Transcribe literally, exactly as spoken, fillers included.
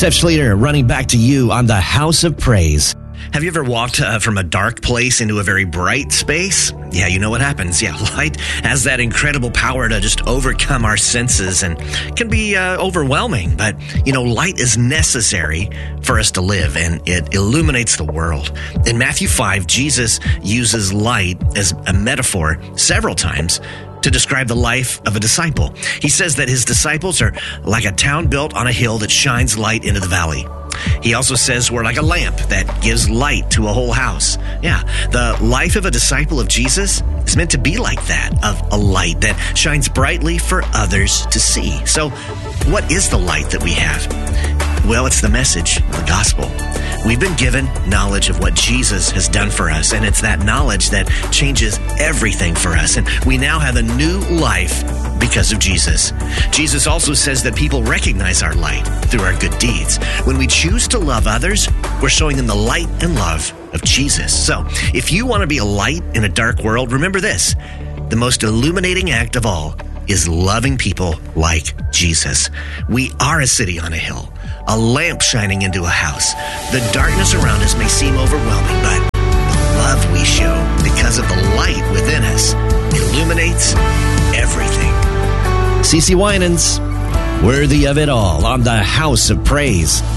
Seth Schleter running back to you on the House of Praise. Have you ever walked uh, from a dark place into a very bright space? Yeah, you know what happens. Yeah, light has that incredible power to just overcome our senses and can be uh, overwhelming. But, you know, light is necessary for us to live, and it illuminates the world. In Matthew five, Jesus uses light as a metaphor several times to describe the life of a disciple. He says that his disciples are like a town built on a hill that shines light into the valley. He also says we're like a lamp that gives light to a whole house. Yeah, the life of a disciple of Jesus is meant to be like that, of a light that shines brightly for others to see. So what is the light that we have? Well, it's the message of the gospel. We've been given knowledge of what Jesus has done for us, and it's that knowledge that changes everything for us. And we now have a new life because of Jesus. Jesus also says that people recognize our light through our good deeds. When we choose to love others, we're showing them the light and love of Jesus. So if you want to be a light in a dark world, remember this: the most illuminating act of all is loving people like Jesus. We are a city on a hill, a lamp shining into a house. The darkness around us may seem overwhelming, but the love we show because of the light within us illuminates everything. CeCe Winans, worthy of it all on the House of Praise.